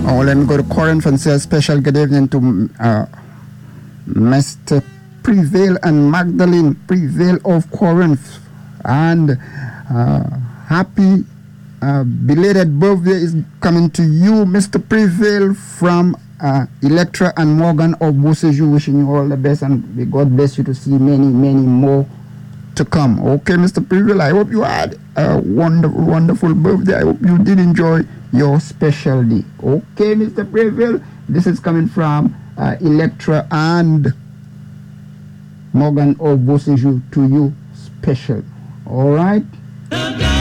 Oh, let me go to Corinth and say a special good evening to Mr. Prevail and Magdalene Prevail of Corinth. And happy belated birthday is coming to you, Mr. Prevail, from Electra and Morgan of Beausejour. Wishing you all the best, and may God bless you to see many, many more to come. Okay, Mr. Prevail, I hope you had a wonderful, wonderful birthday. I hope you did enjoy your special day. Okay, Mr. Prevail, this is coming from Electra and Morgan of Beausejour to you special. All right.